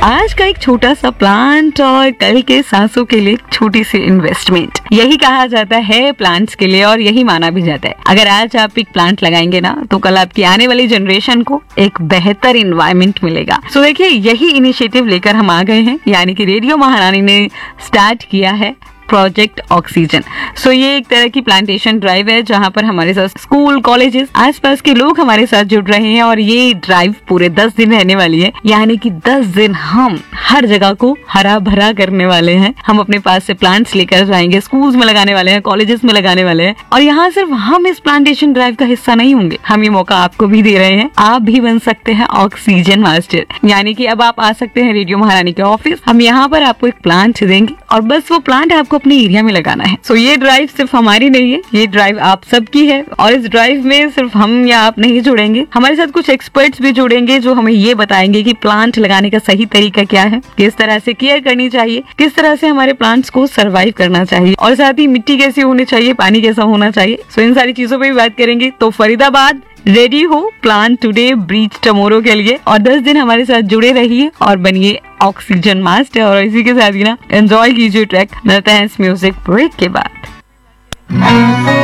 आज का एक छोटा सा प्लांट और कल के सांसों के लिए छोटी सी इन्वेस्टमेंट, यही कहा जाता है प्लांट्स के लिए और यही माना भी जाता है। अगर आज आप एक प्लांट लगाएंगे ना तो कल आपकी आने वाली जनरेशन को एक बेहतर इन्वायरमेंट मिलेगा। सो देखिए, यही इनिशिएटिव लेकर हम आ गए हैं, यानी कि रेडियो महारानी ने स्टार्ट किया है प्रोजेक्ट ऑक्सीजन। सो ये एक तरह की प्लांटेशन ड्राइव है जहां पर हमारे साथ स्कूल, कॉलेजेस, आसपास के लोग हमारे साथ जुड़ रहे हैं और ये ड्राइव पूरे 10 दिन रहने वाली है। यानी कि 10 दिन हम हर जगह को हरा भरा करने वाले हैं। हम अपने पास से प्लांट्स लेकर जाएंगे, स्कूल्स में लगाने वाले हैं, कॉलेजेस में लगाने वाले हैं। और यहाँ सिर्फ हम इस प्लांटेशन ड्राइव का हिस्सा नहीं होंगे, हम ये मौका आपको भी दे रहे हैं। आप भी बन सकते हैं ऑक्सीजन मास्टर। यानी कि अब आप आ सकते हैं रेडियो महारानी के ऑफिस, हम यहाँ पर आपको एक प्लांट देंगे और बस वो प्लांट आपको अपने एरिया में लगाना है। सो ये ड्राइव सिर्फ हमारी नहीं है, ये ड्राइव आप सबकी है। और इस ड्राइव में सिर्फ हम या आप नहीं जुड़ेंगे, हमारे साथ कुछ एक्सपर्ट्स भी जुड़ेंगे जो हमें ये बताएंगे कि प्लांट लगाने का सही तरीका क्या है, किस तरह से केयर करनी चाहिए, किस तरह से हमारे प्लांट्स को सर्वाइव करना चाहिए और साथ ही मिट्टी कैसी होनी चाहिए, पानी कैसा होना चाहिए। सो इन सारी चीजों पे भी बात करेंगे। तो फरीदाबाद रेडी हो प्लांट टुडे ब्रीच टुमारो के लिए और 10 दिन हमारे साथ जुड़े रहिए और बनिए ऑक्सीजन मास्टर। और इसी के साथ ही ना एंजॉय कीजिए ट्रैक। मिलते हैं इस म्यूजिक ब्रेक के बाद।